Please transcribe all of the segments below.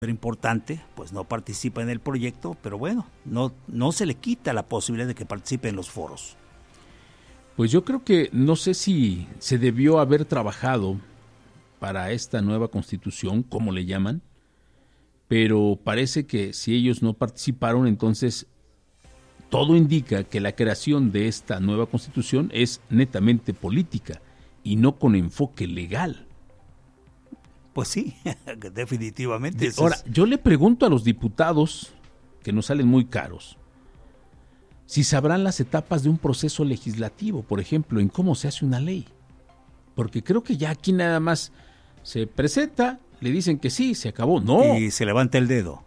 importante, pues no participa en el proyecto, pero bueno, no se le quita la posibilidad de que participe en los foros. Pues yo creo que no sé si se debió haber trabajado para esta nueva constitución, como le llaman, pero parece que si ellos no participaron, entonces todo indica que la creación de esta nueva constitución es netamente política y no con enfoque legal. Pues sí, definitivamente. Ahora, yo le pregunto a los diputados, que nos salen muy caros, si sabrán las etapas de un proceso legislativo, por ejemplo, en cómo se hace una ley. Porque creo que ya aquí nada más se presenta, le dicen que sí, se acabó. No. Y se levanta el dedo.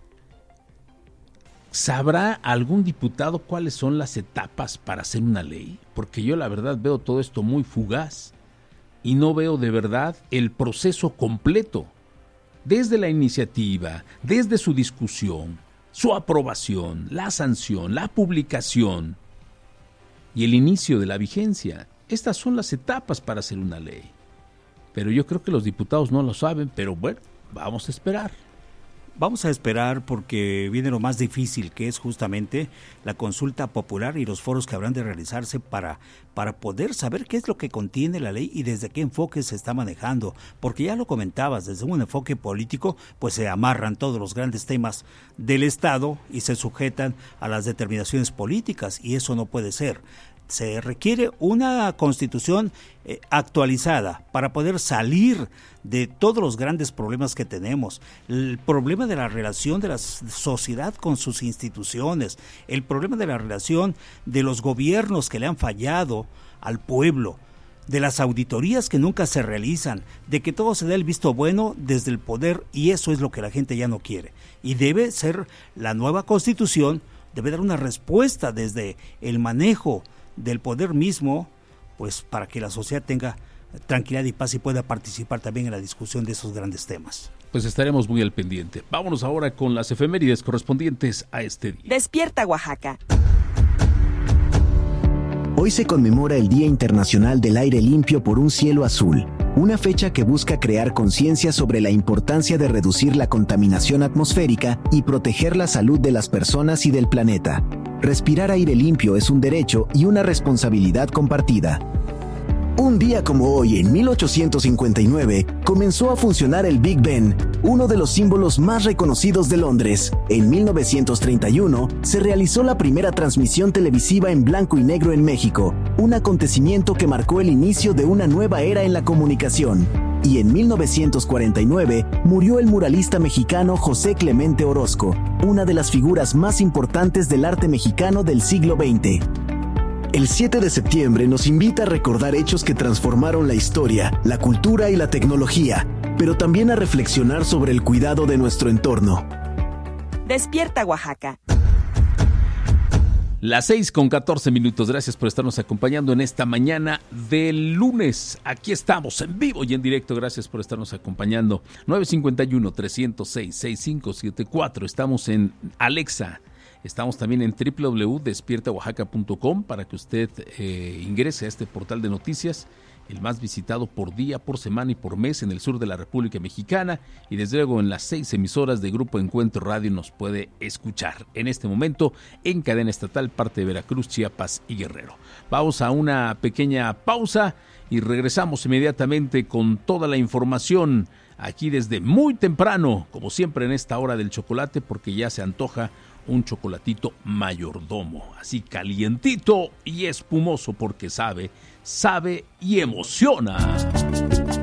¿Sabrá algún diputado cuáles son las etapas para hacer una ley? Porque yo la verdad veo todo esto muy fugaz y no veo de verdad el proceso completo, desde la iniciativa, desde su discusión, su aprobación, la sanción, la publicación y el inicio de la vigencia. Estas son las etapas para hacer una ley. Pero yo creo que los diputados no lo saben, pero bueno, vamos a esperar. Vamos a esperar porque viene lo más difícil, que es justamente la consulta popular y los foros que habrán de realizarse para poder saber qué es lo que contiene la ley y desde qué enfoque se está manejando. Porque ya lo comentabas, desde un enfoque político, pues se amarran todos los grandes temas del Estado y se sujetan a las determinaciones políticas, y eso no puede ser. Se requiere una constitución actualizada para poder salir de todos los grandes problemas que tenemos. El problema de la relación de la sociedad con sus instituciones, el problema de la relación de los gobiernos que le han fallado al pueblo, de las auditorías que nunca se realizan, de que todo se dé el visto bueno desde el poder, y eso es lo que la gente ya no quiere. Y debe ser la nueva constitución, debe dar una respuesta desde el manejo del poder mismo, pues para que la sociedad tenga tranquilidad y paz y pueda participar también en la discusión de esos grandes temas. Pues estaremos muy al pendiente. Vámonos ahora con las efemérides correspondientes a este día. Despierta, Oaxaca. Hoy se conmemora el Día Internacional del Aire Limpio por un Cielo Azul, una fecha que busca crear conciencia sobre la importancia de reducir la contaminación atmosférica y proteger la salud de las personas y del planeta. Respirar aire limpio es un derecho y una responsabilidad compartida. Un día como hoy, en 1859, comenzó a funcionar el Big Ben, uno de los símbolos más reconocidos de Londres. En 1931, se realizó la primera transmisión televisiva en blanco y negro en México, un acontecimiento que marcó el inicio de una nueva era en la comunicación. Y en 1949, murió el muralista mexicano José Clemente Orozco, una de las figuras más importantes del arte mexicano del siglo XX. El 7 de septiembre nos invita a recordar hechos que transformaron la historia, la cultura y la tecnología, pero también a reflexionar sobre el cuidado de nuestro entorno. Despierta, Oaxaca. Las 6:14. Gracias por estarnos acompañando en esta mañana del lunes. Aquí estamos en vivo y en directo. Gracias por estarnos acompañando. 951-306-6574. Estamos en Alexa. Estamos también en www.despiertaoaxaca.com para que usted ingrese a este portal de noticias, el más visitado por día, por semana y por mes en el sur de la República Mexicana, y desde luego en las 6 emisoras de Grupo Encuentro Radio nos puede escuchar en este momento en cadena estatal, parte de Veracruz, Chiapas y Guerrero. Vamos a una pequeña pausa y regresamos inmediatamente con toda la información aquí desde muy temprano, como siempre en esta hora del chocolate, porque ya se antoja un chocolatito mayordomo, así calientito y espumoso, porque sabe y emociona.